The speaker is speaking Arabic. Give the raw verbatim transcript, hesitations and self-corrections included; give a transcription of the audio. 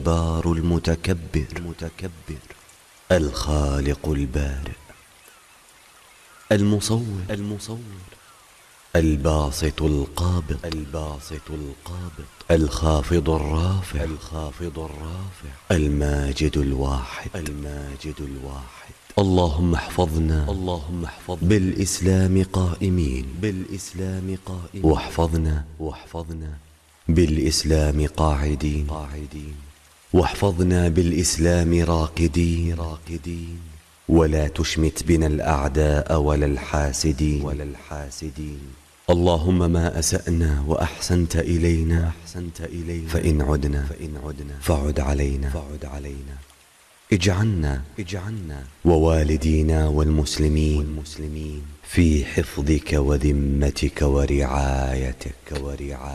الجبار المتكبر المتكبر الخالق البارئ المصور المصور الباسط القابض الباسط القابض الخافض الرافع الخافض الرافع الماجد الواحد الماجد الواحد. اللهم احفظنا اللهم احفظنا بالإسلام قائمين بالإسلام قائمين واحفظنا واحفظنا بالإسلام قاعدين قاعدين واحفظنا بالإسلام راقدين راقدين ولا تشمت بنا الأعداء ولا الحاسدين ولا الحاسدين. اللهم ما أسأنا وأحسنت إلينا أحسنت إلينا فإن عدنا فإن عدنا فعد علينا فعد علينا. اجعلنا اجعلنا ووالدينا والمسلمين والمسلمين في حفظك وذمتك ورعايتك ورعايتك